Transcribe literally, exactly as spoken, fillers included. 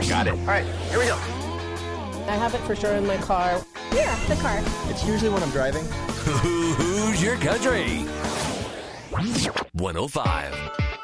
Got it. All right, here we go. I have it for sure in my car. Yeah, the car. It's usually when I'm driving. Who's your country? one oh five.